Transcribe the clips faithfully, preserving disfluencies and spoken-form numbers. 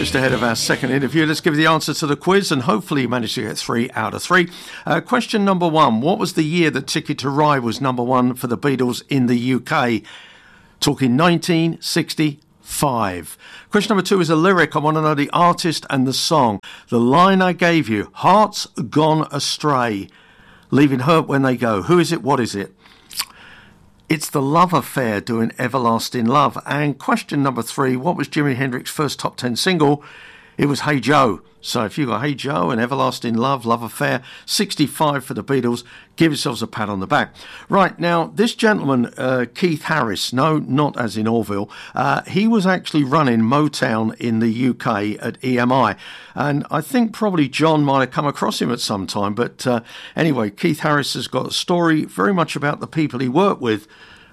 Just ahead of our second interview, let's give you the answer to the quiz, and hopefully you managed to get three out of three. Uh, question number one, what was the year that Ticket to Ride was number one for the Beatles in the U K? Talking nineteen sixty-five. Question number two is a lyric. I want to know the artist and the song. The line I gave you, heart's gone astray, leaving hurt when they go. Who is it? What is it? It's the Love Affair doing Everlasting Love. And question number three, what was Jimi Hendrix's first top ten single? It was Hey Joe. So if you got Hey Joe and Everlasting Love, Love Affair, sixty-five for the Beatles, give yourselves a pat on the back. Right, now, this gentleman, uh, Keith Harris, no, not as in Orville, uh, he was actually running Motown in the U K at E M I. And I think probably John might have come across him at some time. But uh, anyway, Keith Harris has got a story very much about the people he worked with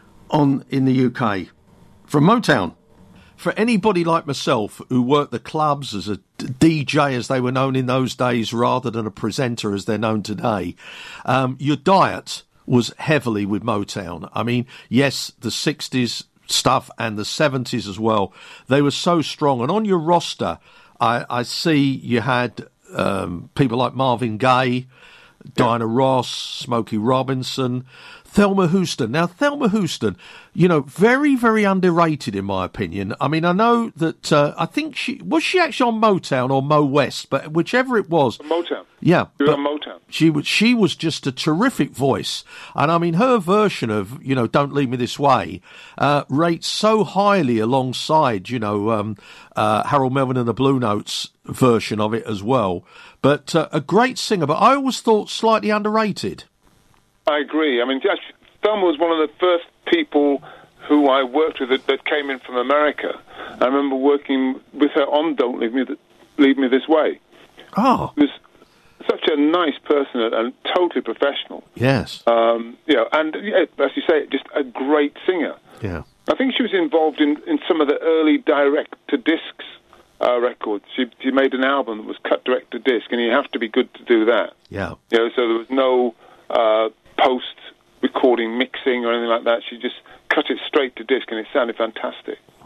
on in the U K from Motown. For anybody like myself who worked the clubs as a D J, as they were known in those days, rather than a presenter as they're known today, um, your diet was heavily with Motown. I mean, yes, the sixties stuff and the seventies as well, they were so strong. And on your roster, I, I see you had um, people like Marvin Gaye, Diana Ross, Smokey Robinson, Thelma Houston. Now, Thelma Houston, you know, very, very underrated in my opinion. I mean, I know that, uh, I think she, was she actually on Motown or Mo West, but whichever it was. Motown. Yeah. She was on Motown. She was, she was just a terrific voice. And I mean, her version of, you know, Don't Leave Me This Way, uh, rates so highly alongside, you know, um, uh, Harold Melvin and the Blue Notes version of it as well. But uh, a great singer, but I always thought slightly underrated. I agree. I mean, actually, Thelma was one of the first people who I worked with that, that came in from America. I remember working with her on Don't Leave Me, Th- Leave Me This Way. Oh. She was such a nice person and totally professional. Yes. Um, you know, and, yeah, as you say, just a great singer. Yeah. I think she was involved in, in some of the early direct-to-discs uh, records. She, she made an album that was cut direct-to-disc, and you have to be good to do that. Yeah. You know, so there was no uh, post-recording mixing or anything like that. She just cut it straight to disc, and it sounded fantastic.